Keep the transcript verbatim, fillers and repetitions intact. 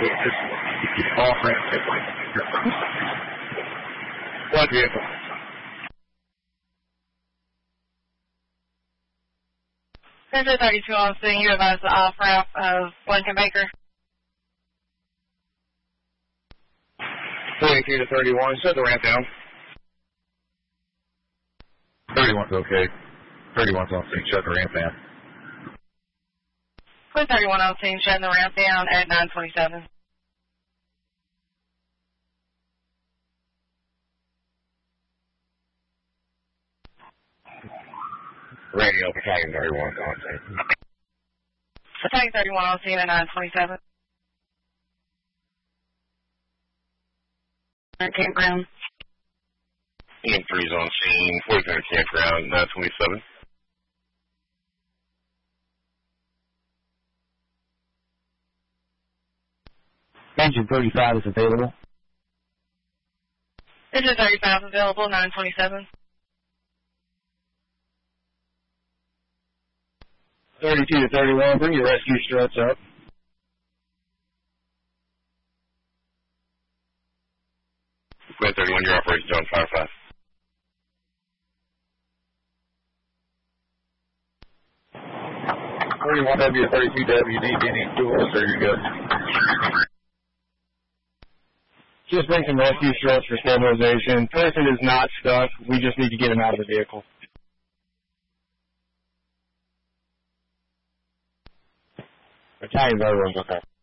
Off ramp. One vehicle. Center thirty-two on scene, you advise the off ramp of Lincoln Baker. twenty-two to thirty-one, shut the ramp down. thirty-one's okay. thirty-one's on scene, shut the ramp down. Twin thirty-one on scene, shutting the ramp down at nine twenty-seven. Radio, Battalion thirty-one on scene. Battalion thirty-one on scene at nine twenty-seven. Campground. E M three's on scene, forty-third campground, nine twenty-seven. Engine thirty-five is available. Engine thirty-five available, nine twenty-seven. thirty-two to thirty-one, bring your rescue struts up. Twin thirty-one, your operation zone, fire five. thirty-one W to thirty-two W, need any tools, there you go. Just bring some rescue struts for stabilization. Person is not stuck. We just need to get him out of the vehicle. Battalion thirty-one's okay.